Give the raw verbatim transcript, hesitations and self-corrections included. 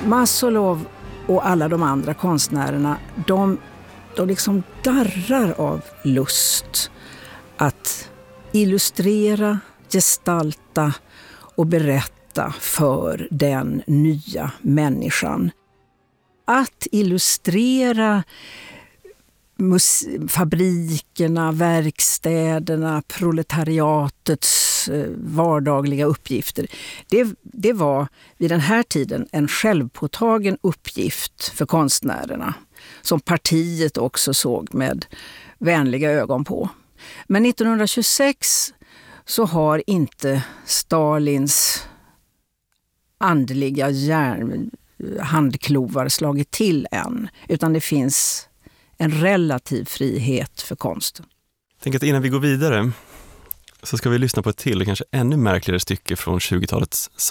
Massolov och alla de andra konstnärerna, de, de liksom darrar av lust att illustrera, gestalta och berätta för den nya människan. Att illustrera mus- fabrikerna, verkstäderna, proletariatets eh, vardagliga uppgifter. Det, det var vid den här tiden en självpåtagen uppgift för konstnärerna, som partiet också såg med vänliga ögon på. Men nittonhundratjugosex så har inte Stalins andliga järn, handklovar slagit till än, utan det finns en relativ frihet för konsten. Tänk att innan vi går vidare så ska vi lyssna på ett till, kanske ännu märkligare stycke från tjugotalets